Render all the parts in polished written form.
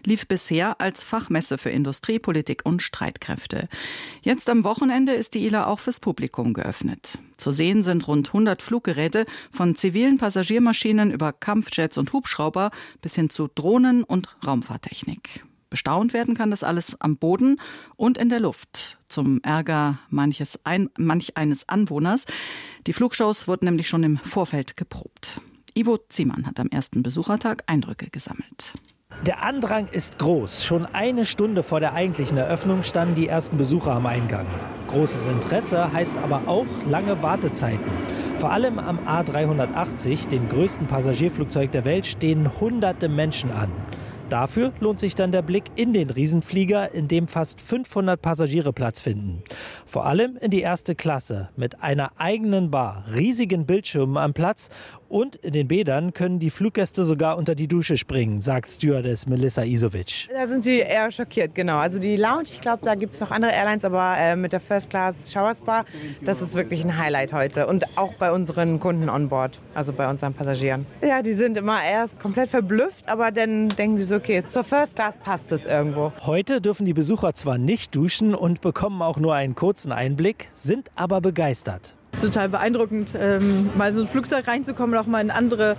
lief bisher als Fachmesse für Industrie, Politik und Streitkräfte. Jetzt am Wochenende ist die ILA auch fürs Publikum geöffnet. Zu sehen sind rund 100 Fluggeräte, von zivilen Passagiermaschinen über Kampfjets und Hubschrauber bis hin zu Drohnen und Raumfahrttechnik. Bestaunt werden kann das alles am Boden und in der Luft, zum Ärger manch eines Anwohners. Die Flugshows wurden nämlich schon im Vorfeld geprobt. Ivo Ziemann hat am ersten Besuchertag Eindrücke gesammelt. Der Andrang ist groß. Schon eine Stunde vor der eigentlichen Eröffnung standen die ersten Besucher am Eingang. Großes Interesse heißt aber auch lange Wartezeiten. Vor allem am A380, dem größten Passagierflugzeug der Welt, stehen hunderte Menschen an. Dafür lohnt sich dann der Blick in den Riesenflieger, in dem fast 500 Passagiere Platz finden. Vor allem in die erste Klasse mit einer eigenen Bar, riesigen Bildschirmen am Platz und in den Bädern können die Fluggäste sogar unter die Dusche springen, sagt Stewardess Melissa Isovic. Da sind sie eher schockiert, genau. Also die Lounge, ich glaube, da gibt es noch andere Airlines, aber mit der First Class Shower Spa, das ist wirklich ein Highlight heute. Und auch bei unseren Kunden on board, also bei unseren Passagieren. Ja, die sind immer erst komplett verblüfft, aber dann denken die so, okay, zur First Class passt es irgendwo. Heute dürfen die Besucher zwar nicht duschen und bekommen auch nur einen kurzen Einblick, sind aber begeistert. Es ist total beeindruckend, mal so ein Flugzeug reinzukommen, auch mal in andere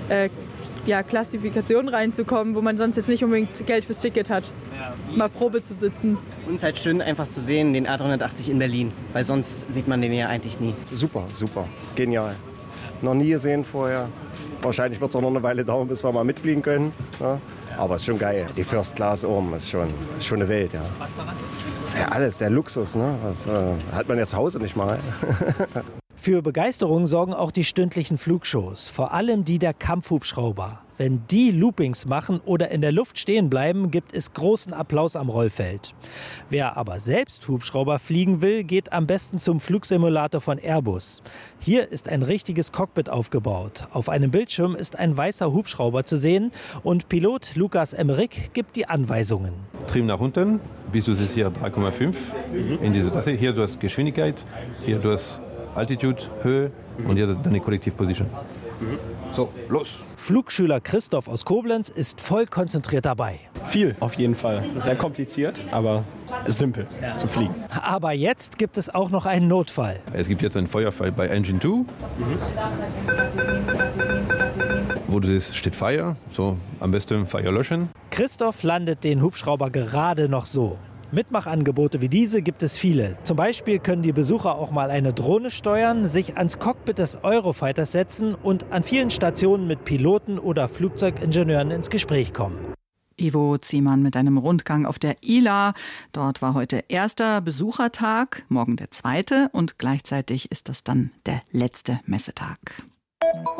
Klassifikationen reinzukommen, wo man sonst jetzt nicht unbedingt Geld fürs Ticket hat, mal Probe zu sitzen. Und es ist halt schön einfach zu sehen, den A380 in Berlin, weil sonst sieht man den ja eigentlich nie. Super, genial. Noch nie gesehen vorher. Wahrscheinlich wird es auch noch eine Weile dauern, bis wir mal mitfliegen können. Ja. Aber es ist schon geil. Die First Class oben ist schon eine Welt. Ja. Was daran? Ja, alles, der Luxus. Ne? Das hat man ja zu Hause nicht mal. Für Begeisterung sorgen auch die stündlichen Flugshows, vor allem die der Kampfhubschrauber. Wenn die Loopings machen oder in der Luft stehen bleiben, gibt es großen Applaus am Rollfeld. Wer aber selbst Hubschrauber fliegen will, geht am besten zum Flugsimulator von Airbus. Hier ist ein richtiges Cockpit aufgebaut. Auf einem Bildschirm ist ein weißer Hubschrauber zu sehen und Pilot Lukas Emmerich gibt die Anweisungen. Trieben nach unten, bis du siehst hier 3,5 in dieser Tasse. Hier du hast Geschwindigkeit, hier du hast Altitude, Höhe und hier deine Collective Position. So, los! Flugschüler Christoph aus Koblenz ist voll konzentriert dabei. Viel, auf jeden Fall. Sehr kompliziert, aber simpel zum Fliegen. Aber jetzt gibt es auch noch einen Notfall. Es gibt jetzt einen Feuerfall bei Engine 2. Wo du siehst, steht Feuer. So, am besten Feuer löschen. Christoph landet den Hubschrauber gerade noch so. Mitmachangebote wie diese gibt es viele. Zum Beispiel können die Besucher auch mal eine Drohne steuern, sich ans Cockpit des Eurofighters setzen und an vielen Stationen mit Piloten oder Flugzeugingenieuren ins Gespräch kommen. Ivo Ziemann mit einem Rundgang auf der ILA. Dort war heute erster Besuchertag, morgen der zweite und gleichzeitig ist das dann der letzte Messetag.